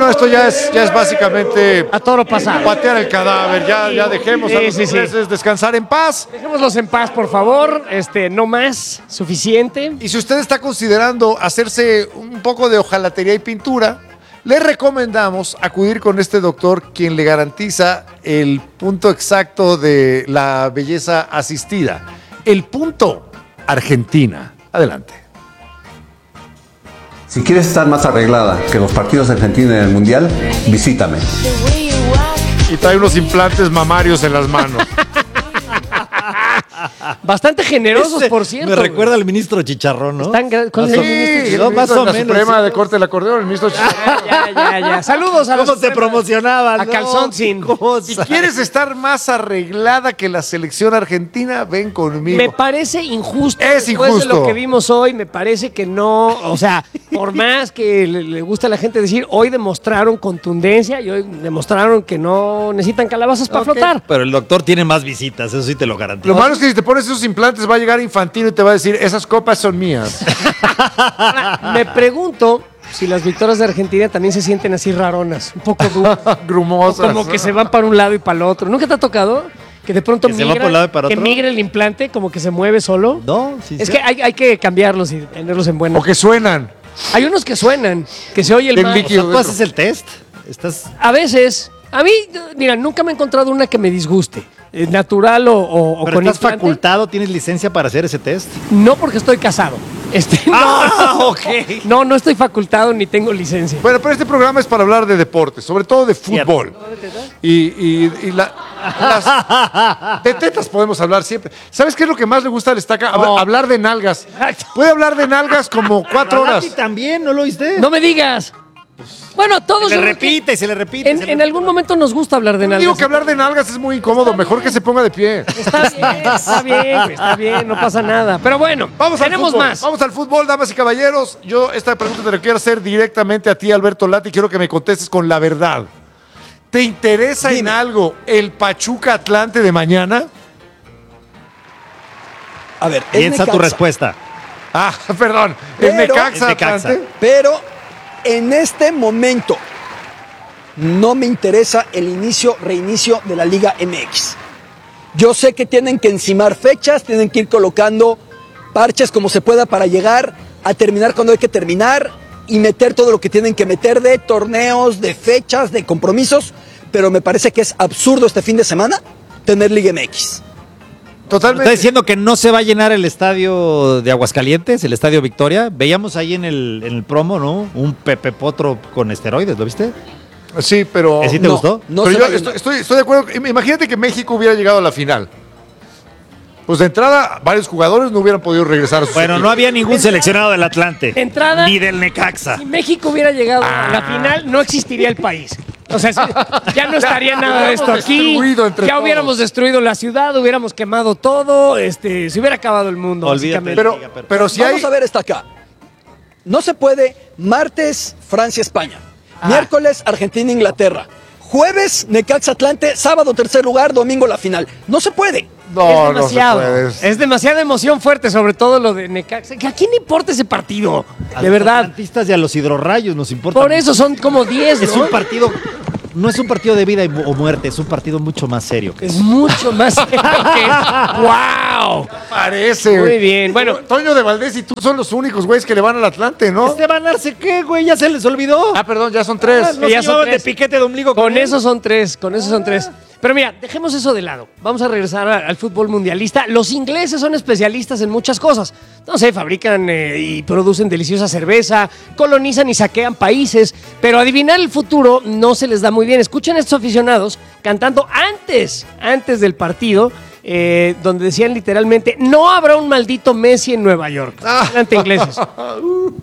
No, esto ya es básicamente A toro pasado. patear el cadáver. Ya dejemos a los ingleses descansar en paz. Dejémoslos en paz, por favor. No más, suficiente. Y si usted está considerando hacerse un poco de hojalatería y pintura, le recomendamos acudir con este doctor, quien le garantiza el punto exacto de la belleza asistida. El punto Argentina. Adelante. Si quieres estar más arreglada que los partidos de Argentina en el Mundial, visítame. Y trae unos implantes mamarios en las manos. Bastante generosos, por cierto. Me recuerda al ministro Chicharrón, ¿no? ¿Cuál es el ministro? No, más o la menos. Suprema de Corte del Acordeón, el ministro Chicharrón. Ya. Saludos a los ¿Cómo se promocionaba? A calzón sin. Si quieres estar más arreglada que la selección argentina, ven conmigo. Me parece injusto. Es Después injusto. de lo que vimos hoy, me parece que no. O sea, por más que le gusta a la gente decir, hoy demostraron contundencia y hoy demostraron que no necesitan calabazas para flotar. Pero el doctor tiene más visitas, eso sí te lo garantizo. Lo malo es que si te pones esos implantes va a llegar Infantino y te va a decir, esas copas son mías. Ahora, me pregunto si las victorias de Argentina también se sienten así raronas, un poco Grumosas. como que se van para un lado y para el otro. ¿Nunca te ha tocado que de pronto ¿Que se va por un lado y para que otro? migre el implante, como que se mueve solo? No, sí. Es que hay que cambiarlos y tenerlos en buena. O que suenan. Hay unos que suenan, que se oye el Del mar. líquido. ¿Tú haces el test? A veces, a mí, mira, nunca me he encontrado una que me disguste. Natural o ¿Pero con estás implante. facultado? ¿Tienes licencia para hacer ese test? No, porque estoy casado. Ok. No estoy facultado ni tengo licencia. Bueno, pero este programa es para hablar de deportes, sobre todo de fútbol. De tetas podemos hablar siempre. ¿Sabes qué es lo que más le gusta al Estaca? Hablar de nalgas. Exacto. Puede hablar de nalgas como 4 horas. ¿Y también? ¿No lo oíste? No me digas. Bueno, todos. Se le yo creo que repite y se le repite. En algún momento nos gusta hablar de nalgas. Digo que hablar de nalgas es muy incómodo. Mejor que se ponga de pie. Está bien, no pasa nada. Pero bueno, Vamos al tenemos fútbol. más. Vamos al fútbol, damas y caballeros. Yo esta pregunta te la quiero hacer directamente a ti, Alberto Lati. Quiero que me contestes con la verdad. ¿Te interesa en algo el Pachuca Atlante de mañana? A ver, Piensa tu respuesta. Ah, perdón. ¿El Pero- Necaxa el Necaxa. Atlante? Pero en este momento no me interesa el reinicio de la Liga MX. Yo sé que tienen que encimar fechas, tienen que ir colocando parches como se pueda para llegar a terminar cuando hay que terminar y meter todo lo que tienen que meter de torneos, de fechas, de compromisos, pero me parece que es absurdo este fin de semana tener Liga MX. Totalmente. ¿Está diciendo que no se va a llenar el estadio de Aguascalientes, el estadio Victoria? Veíamos ahí en el promo, ¿no? Un Pepe Potro con esteroides, ¿lo viste? Sí, pero... ¿Sí te gustó? No pero se yo va a llenar. estoy de acuerdo. Imagínate que México hubiera llegado a la final. Pues de entrada, varios jugadores no hubieran podido regresar a sus Bueno, no equipos. había ningún seleccionado del Atlante. De entrada- Ni del Necaxa. Si México hubiera llegado a la final, no existiría el país. O sea, ya no estaría nada de esto Hubiéramos aquí. destruido entre Ya todos. hubiéramos destruido la ciudad, hubiéramos quemado todo, se hubiera acabado el mundo, Olvídate. básicamente. Pero si Vamos hay... a ver esta acá. No se puede martes Francia-España, miércoles Argentina-Inglaterra, jueves Necaxa Atlante, sábado tercer lugar, domingo la final. No se puede. No, Es demasiado. no se puede. Es demasiada emoción fuerte, sobre todo lo de Necaxa. ¿A quién le importa ese partido? De verdad. Atlantistas y a los hidrorrayos nos importa. Por eso son como 10, Es ¿no? un partido, no es un partido de vida o muerte, es un partido mucho más serio. Es mucho más serio que... ¡Wow! Parece. Muy bien, bueno. Toño de Valdés y tú son los únicos güeyes que le van al Atlante, ¿no? ¿Van a darse qué, güey? ¿Ya se les olvidó? Ah, perdón, ya son 3. ¿No ya se son llevaban de 3. piquete de ombligo Con él? eso son 3, Pero mira, dejemos eso de lado. Vamos a regresar al fútbol mundialista. Los ingleses son especialistas en muchas cosas. No sé, fabrican y producen deliciosa cerveza, colonizan y saquean países, pero adivinar el futuro no se les da muy bien. Escuchen a estos aficionados cantando antes del partido, donde decían literalmente, no habrá un maldito Messi en Nueva York. Adelante, ingleses.